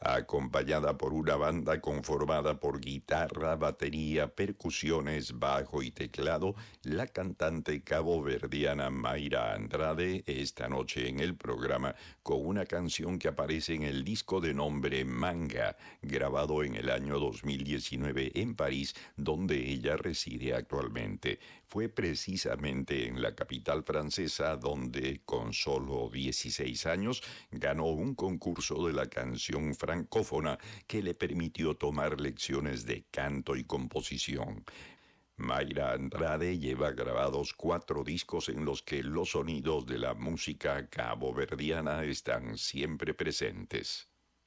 acompañada por una banda conformada por guitarra, batería, percusiones, bajo y teclado. La cantante caboverdiana Mayra Andrade esta noche en el programa con una canción que aparece en el disco de nombre Manga, grabado en el año 2019 en París, donde ella reside actualmente. Fue precisamente en la capital francesa donde, con solo 16 años, ganó un concurso de la canción francófona que le permitió tomar lecciones de canto y composición. Mayra Andrade lleva grabados 4 discos en los que los sonidos de la música caboverdiana están siempre presentes.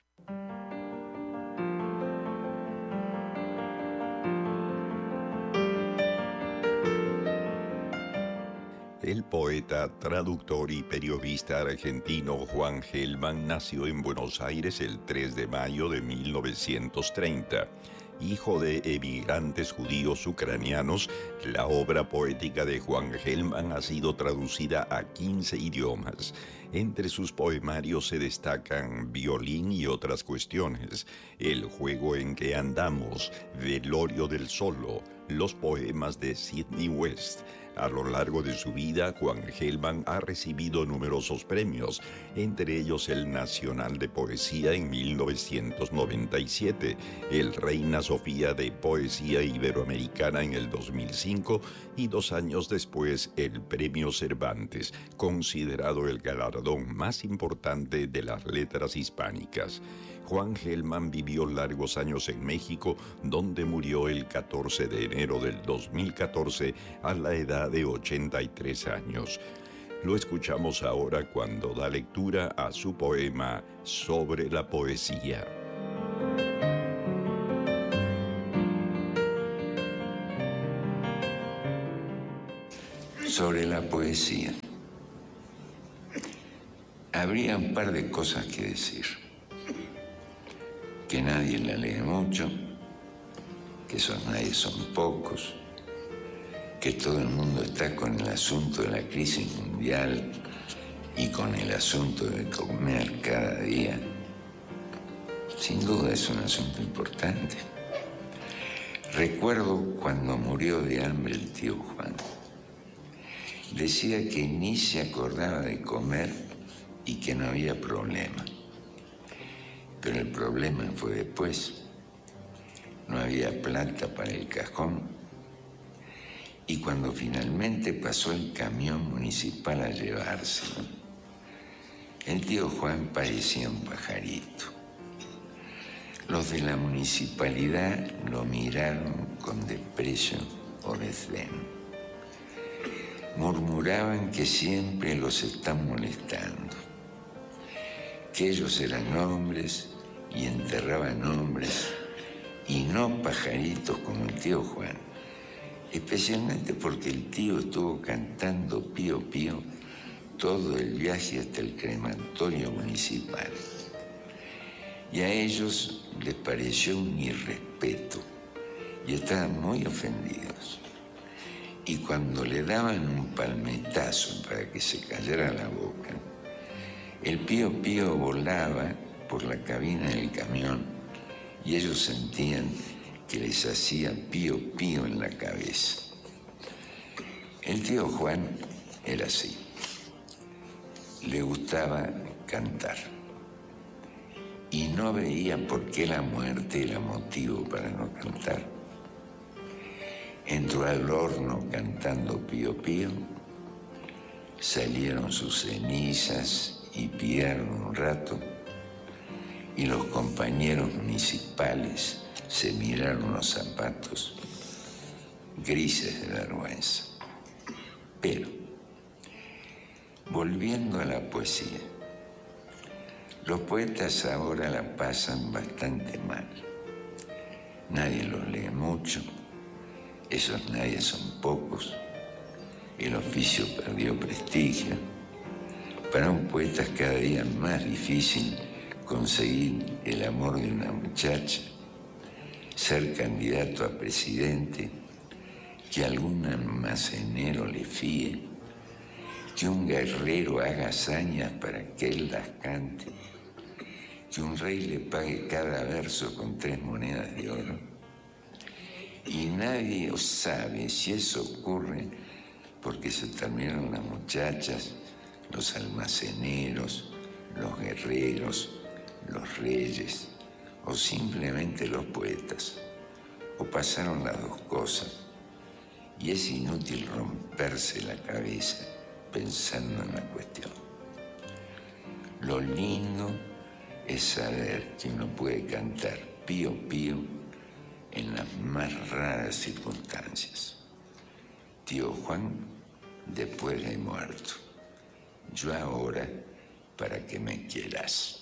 El poeta, traductor y periodista argentino Juan Gelman nació en Buenos Aires el 3 de mayo de 1930. Hijo de emigrantes judíos ucranianos, la obra poética de Juan Gelman ha sido traducida a 15 idiomas. Entre sus poemarios se destacan Violín y otras cuestiones, El juego en que andamos, Velorio del Solo, los poemas de Sidney West. A lo largo de su vida, Juan Gelman ha recibido numerosos premios, entre ellos el Nacional de Poesía en 1997, el Reina Sofía de Poesía Iberoamericana en el 2005 y 2 años después el Premio Cervantes, considerado el galardón más importante de las letras hispánicas. Juan Gelman vivió largos años en México, donde murió el 14 de enero del 2014 a la edad de 83 años. Lo escuchamos ahora cuando da lectura a su poema Sobre la poesía. Sobre la poesía. Habría un par de cosas que decir. Que nadie la lee mucho, que esos nadie son pocos, que todo el mundo está con el asunto de la crisis mundial y con el asunto de comer cada día. Sin duda es un asunto importante. Recuerdo cuando murió de hambre el tío Juan. Decía que ni se acordaba de comer y que no había problema. Pero el problema fue después. No había plata para el cajón. Y cuando finalmente pasó el camión municipal a llevárselo, el tío Juan parecía un pajarito. Los de la municipalidad lo miraron con desprecio o desdén. Murmuraban que siempre los están molestando, que ellos eran hombres y enterraban hombres y no pajaritos como el tío Juan, especialmente porque el tío estuvo cantando Pío Pío todo el viaje hasta el crematorio municipal. Y a ellos les pareció un irrespeto y estaban muy ofendidos. Y cuando le daban un palmetazo para que se callara la boca, el Pío Pío volaba por la cabina del camión y ellos sentían que les hacía Pío Pío en la cabeza. El tío Juan era así. Le gustaba cantar y no veía por qué la muerte era motivo para no cantar. Entró al horno cantando Pío Pío, salieron sus cenizas y piaron un rato, y los compañeros municipales se miraron los zapatos, grises de vergüenza. Pero, volviendo a la poesía, los poetas ahora la pasan bastante mal. Nadie los lee mucho, esos nadie son pocos, el oficio perdió prestigio. Para un poeta es cada día más difícil conseguir el amor de una muchacha, ser candidato a presidente, que algún almacenero le fíe, que un guerrero haga hazañas para que él las cante, que un rey le pague cada verso con 3 monedas de oro? Y nadie sabe si eso ocurre porque se terminaron las muchachas, los almaceneros, los guerreros, los reyes, o simplemente los poetas, o pasaron las dos cosas, y es inútil romperse la cabeza pensando en la cuestión. Lo lindo es saber que uno puede cantar pío pío en las más raras circunstancias. Tío Juan, después de muerto, yo ahora, para que me quieras.